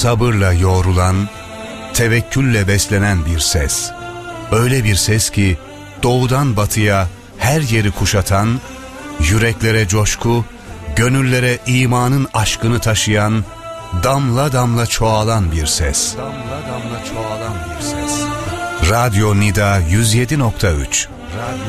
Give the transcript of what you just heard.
sabırla yoğrulan, tevekkülle beslenen bir ses. Öyle bir ses ki doğudan batıya her yeri kuşatan, yüreklere coşku, gönüllere imanın aşkını taşıyan, damla damla çoğalan bir ses. Damla damla çoğalan bir ses. Radyo Nida 107.3. Radyo